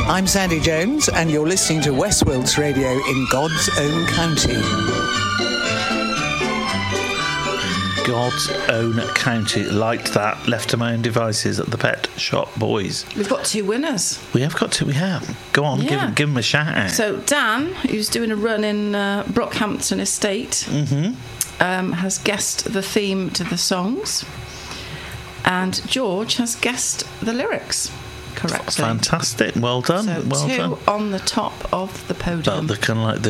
I'm Sandy Jones, and you're listening to West Wilts Radio in God's own county. God's own county. Liked that. Left to my own devices at the pet shop, boys. We've got 2 winners. We have got 2. We have. Go on, Yeah. give them a shout out. So Dan, who's doing a run in Brockhampton Estate, has guessed the theme to the songs, and George has guessed the lyrics correctly. Fantastic. Well done. So well 2 done. on the top of the podium. But the kind of like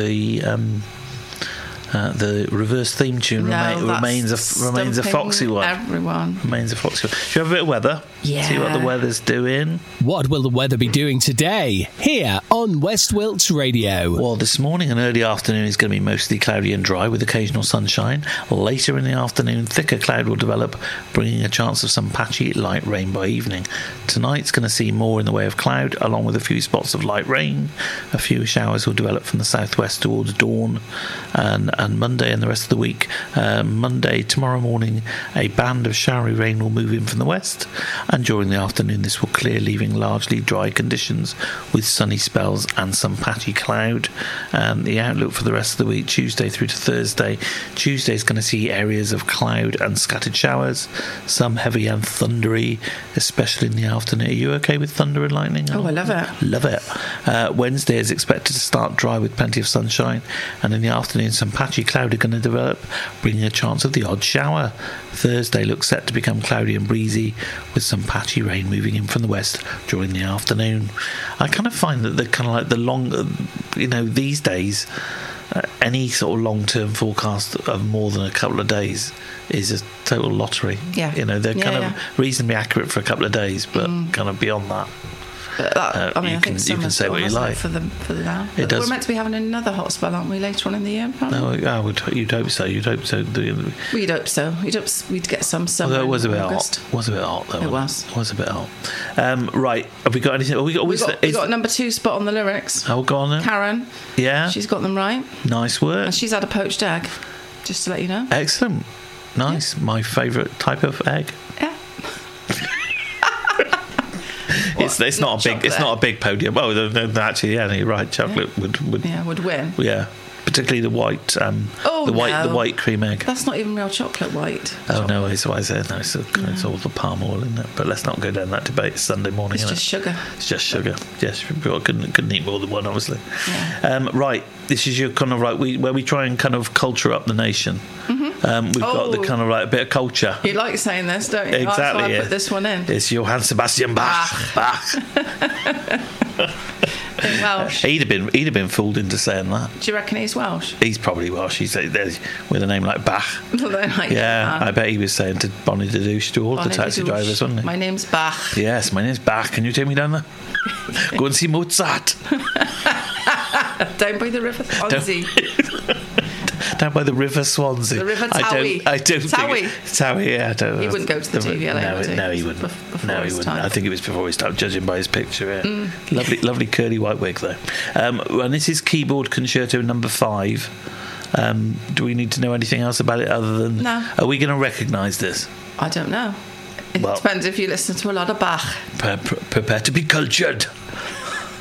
the reverse theme tune remains a foxy one. Everyone Remains a foxy one. Should we have a bit of weather? Yeah. See what the weather's doing. What will the weather be doing today here on West Wilts Radio? Well, this morning and early afternoon is going to be mostly cloudy and dry with occasional sunshine. Later in the afternoon, thicker cloud will develop, bringing a chance of some patchy light rain by evening. Tonight's going to see more in the way of cloud, along with a few spots of light rain. A few showers will develop from the southwest towards dawn, and Monday and the rest of the week. Monday, tomorrow morning, a band of showery rain will move in from the west, and during the afternoon this will clear, leaving largely dry conditions with sunny spells and some patchy cloud. The outlook for the rest of the week, Tuesday through to Thursday. Tuesday is going to see areas of cloud and scattered showers, some heavy and thundery, especially in the afternoon. Are you okay with thunder and lightning? Oh, I love it. Love it. Wednesday is expected to start dry with plenty of sunshine, and in the afternoon some patchy cloud are going to develop, bringing a chance of the odd shower. Thursday looks set to become cloudy and breezy, with some patchy rain moving in from the west during the afternoon. I kind of find that the kind of like the long, these days, any sort of long-term forecast of more than a couple of days is a total lottery. Yeah. They're kind of reasonably accurate for a couple of days, but kind of beyond that. But I think you can say what you like for the now. It does. We're meant to be having another hot spell, aren't we, later on in the year? Apparently? No, you'd hope so. You'd hope so. We'd hope so. We'd get some summer. Although it was a bit August. hot. It was a bit hot, though. It was. It was a bit hot. Right. Have we got anything? We got number 2 spot on the lyrics. Oh, go on then. Karen. Yeah. She's got them right. Nice work. And she's had a poached egg, just to let you know. Excellent. Nice. Yeah. My favourite type of egg. Yeah. It's not a big podium. Oh, actually, yeah, you're right. Chocolate would win. Yeah, particularly the white. The white cream egg. That's not even real chocolate white. Oh no, it's what I said. No, it's all the palm oil in it. But let's not go down that debate. It's Sunday morning. It's just sugar. It's just sugar. Yes, couldn't eat more than one, obviously. Yeah. Right, this is your kind of where we try and kind of culture up the nation. We've got the kind of a bit of culture. You like saying this, don't you? Exactly. That's why I put this one in. It's Johann Sebastian Bach. In Welsh. He'd have been fooled into saying that. Do you reckon he's Welsh? He's probably Welsh. He's with a name like Bach. I bet he was saying to Bonnie the Douche to all the taxi drivers, wasn't he? My name's Bach. Yes, my name's Bach. Can you take me down there? Go and see Mozart. Down by the River Swansea. Down by the River Swansea. The River Towie. I don't Towie. Towie, yeah. I don't know. He wouldn't go to the TVLA, No, he wouldn't. No, he wouldn't. I think it was before he started judging by his picture. Yeah. Lovely curly white wig, though. And this is Keyboard Concerto number 5. Do we need to know anything else about it other than... No. Are we going to recognise this? I don't know. It depends if you listen to a lot of Bach. Prepare to be cultured.